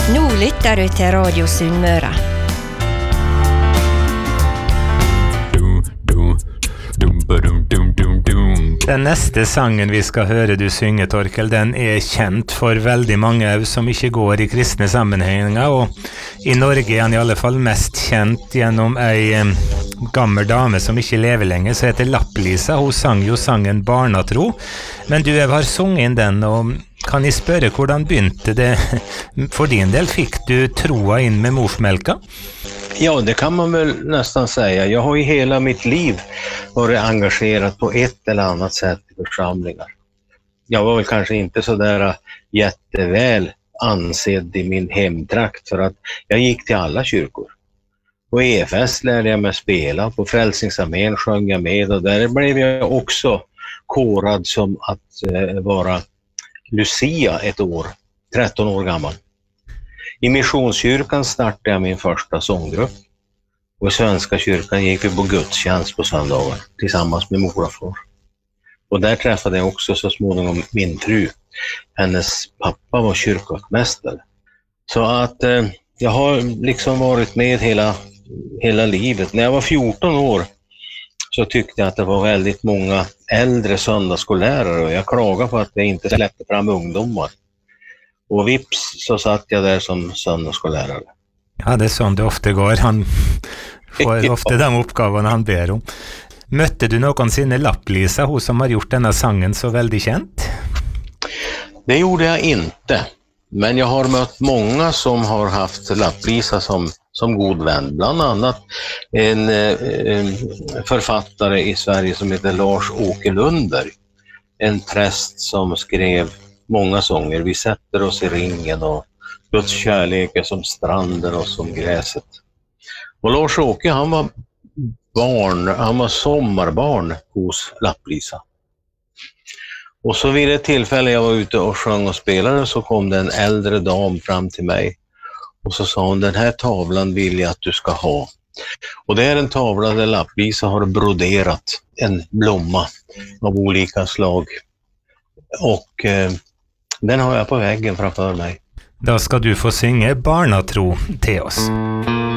Nå lytter du til Radio Sunnmøre. Den neste sangen vi skal høre du synge, Torkel, den er kjent for veldig mange som ikke går i kristne sammenhenger, og i Norge er han i alle fall mest kjent gjennom ei gammel dame som ikke lever lenger, som heter Lapplisa. Hun sang jo sangen Barnatro, men du har sunget inn den, og kan jeg spørre hvordan begynte det? For din del fikk du troa inn med morsmelka? Ja, det kan man väl nästan säga. Jag har ju hela mitt liv varit engagerad på ett eller annat sätt i församlingar. Jag var väl kanske inte så där jätteväl ansedd i min hemtrakt för att jag gick till alla kyrkor. På EFS lärde jag mig spela, på Frälsningsarmén sjöng jag med och där blev jag också korad som att vara Lucia ett år, 13 år gammal. I Missionskyrkan startade jag min första sånggrupp och i Svenska kyrkan gick vi på gudstjänst på söndagar tillsammans med mor och far. Och där träffade jag också så småningom min fru. Hennes pappa var kyrkomästare. Så att jag har liksom varit med hela livet. När jag var 14 år så tyckte jag att det var väldigt många äldre söndagsskollärare och jag klagade på att jag inte släppte fram ungdomar. Och vips så satt jag där som söndagsskollärare. Ja, det är sånn det ofte går. Han får ofte de oppgavene han ber om. Møtte du noensinne Lapplisa, hun som har gjort denne sangen så veldig kjent? Det gjorde jag inte. Men jag har mött många som har haft Lapplisa som god vän. Bland annat en författare i Sverige som heter Lars-Åke Lundberg. En präst som skrev många sånger. Vi sätter oss i ringen och Guds kärlek är som stranden och som gräset. Och Lars-Åke han var sommarbarn hos Lapplisa. Och så vid ett tillfälle jag var ute och sjöng och spelade så kom det en äldre dam fram till mig. Och så sa hon, den här tavlan vill jag att du ska ha. Och det är en tavla där Lapplisa har broderat en blomma av olika slag. Och den har jag på väggen framför mig. Da skal du få synge Barnatro til oss.